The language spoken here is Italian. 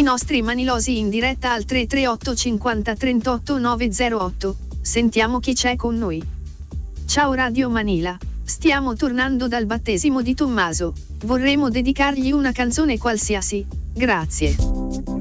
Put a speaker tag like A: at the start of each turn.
A: nostri manilosi in diretta al 338 50 38 908. Sentiamo chi c'è con noi. Ciao Radio Manila, stiamo tornando dal battesimo di Tommaso. Vorremmo dedicargli una canzone qualsiasi. Grazie.